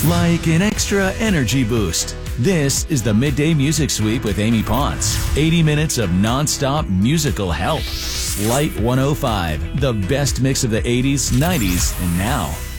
like an extra energy boost. This is the Midday Music Sweep with Amy Ponce. 80 minutes of non-stop musical help. Light 105, the best mix of the 80s, 90s, and now.